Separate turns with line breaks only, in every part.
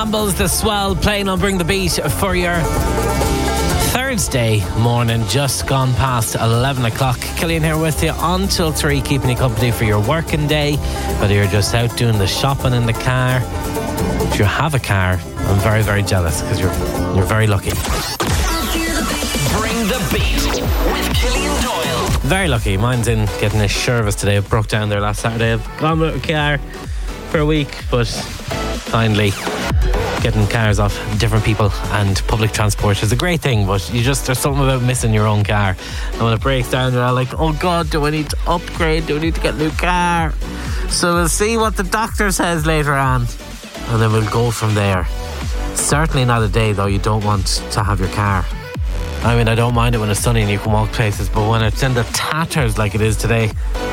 Brambles, The Swell, playing on Bring the Beat for your Thursday morning, just gone past 11 o'clock. Killian here with you until 3, keeping you company for your working day. Whether you're just out doing the shopping in the car, if you have a car, I'm very, very jealous because you're very lucky.
Bring the Beat with Killian Doyle.
Very lucky. Mine's in getting a service today. I broke down there last Saturday. I've gone with a car for a week, but finally getting cars off different people and public transport is a great thing, but there's something about missing your own car. And when it breaks down, you're all like, oh God, do I need to upgrade? Do I need to get a new car? So we'll see what the doctor says later on, and then we'll go from there. Certainly not a day, though, you don't want to have your car. I mean, I don't mind it when it's sunny and you can walk places, but when it's in the tatters like it is today,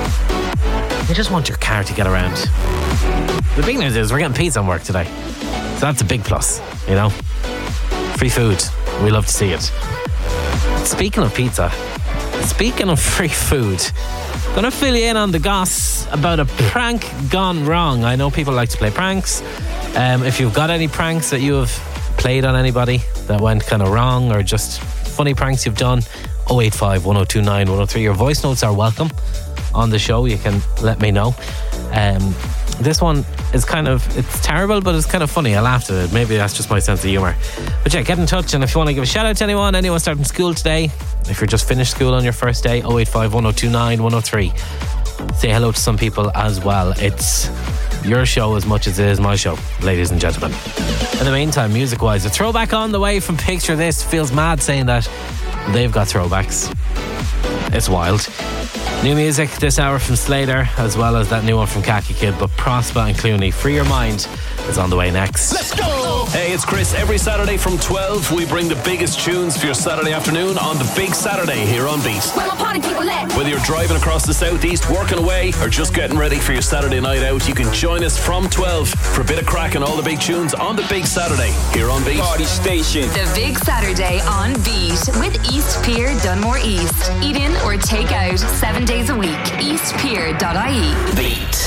you just want your car to get around. The big news is we're getting pizza on work today, so that's a big plus, you know. Free food, we love to see it. Speaking of pizza, speaking of free food, I'm going to fill you in on the goss about a prank gone wrong. I know people like to play pranks. If you've got any pranks that you have played on anybody that went kind of wrong, or just funny pranks you've done, 085 1029 103. Your voice notes are welcome on the show. You can let me know. This one is it's terrible, but it's kind of funny. I laughed at it. Maybe that's just my sense of humour. But yeah, get in touch, and if you want to give a shout out to anyone starting school today, if you're just finished school on your first day, 085 1029 103. Say hello to some people as well. It's your show as much as it is my show, ladies and gentlemen. In the meantime, music-wise, a throwback on the way from Picture This. Feels mad saying that they've got throwbacks. It's wild. New music this hour from Slater, as well as that new one from Khaki Kid. But Prosper and Clooney, Free Your Mind, is on the way next.
Let's go! Hey, it's Chris. Every Saturday from 12, we bring the biggest tunes for your Saturday afternoon on the Big Saturday here on Beat.
Where my party people at?
Whether you're driving across the southeast, working away, or just getting ready for your Saturday night out, you can join us from 12 for a bit of crack and all the big tunes on the Big Saturday here on Beat.
Party Station.
The Big Saturday on Beat with East Pier Dunmore East. Eat in or take out 7 days a week. eastpier.ie.
Beat.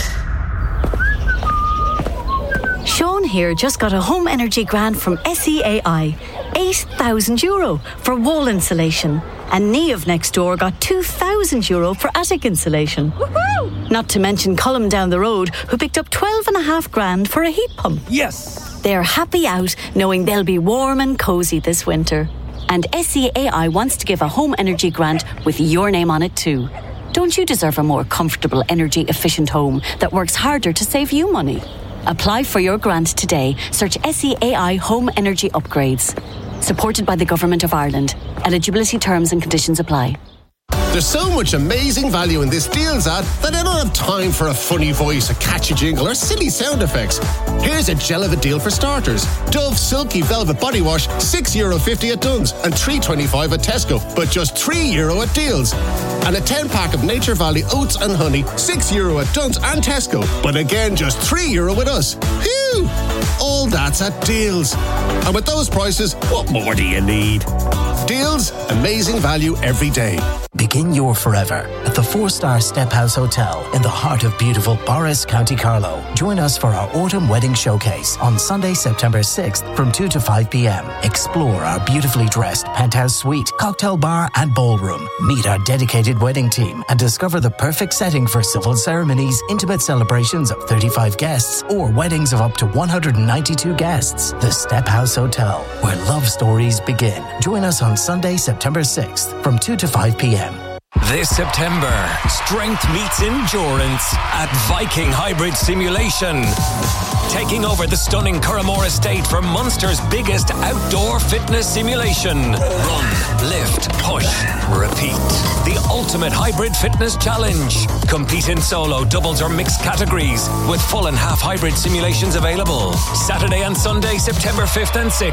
Sean here just got a home energy grant from SEAI, €8,000 for wall insulation. And Niamh next door got €2,000 for attic insulation. Woohoo! Not to mention Colm down the road, who picked up $12,500 for a heat pump.
Yes!
They're happy out knowing they'll be warm and cosy this winter. And SEAI wants to give a home energy grant with your name on it too. Don't you deserve a more comfortable, energy-efficient home that works harder to save you money? Apply for your grant today. Search SEAI Home Energy Upgrades. Supported by the Government of Ireland. Eligibility terms and conditions apply.
There's so much amazing value in this deals ad that I don't have time for a funny voice, a catchy jingle, or silly sound effects. Here's a gel of a deal for starters. Dove Silky Velvet Body Wash, €6.50 at Dunnes and €3.25 at Tesco, but just €3 at Deals. And a 10-pack of Nature Valley Oats and Honey, €6 at Dunnes and Tesco, but again, just €3 with us. Phew! All that's at Deals. And with those prices, what more do you need? Deals, amazing value every day.
Begin your forever at the 4-star Step House Hotel in the heart of beautiful Boris, County Carlow. Join us for our autumn wedding showcase on Sunday, September 6th from 2 to 5 p.m. Explore our beautifully dressed penthouse suite, cocktail bar and ballroom. Meet our dedicated wedding team and discover the perfect setting for civil ceremonies, intimate celebrations of 35 guests or weddings of up to 192 guests. The Step House Hotel, where love stories begin. Join us on Sunday, September 6th from 2 to 5 p.m.
This September, strength meets endurance at Viking Hybrid Simulation. Taking over the stunning Curramore Estate for Munster's biggest outdoor fitness simulation. Run, lift, push, repeat. The ultimate hybrid fitness challenge. Compete in solo, doubles or mixed categories with full and half hybrid simulations available. Saturday and Sunday, September 5th and 6th.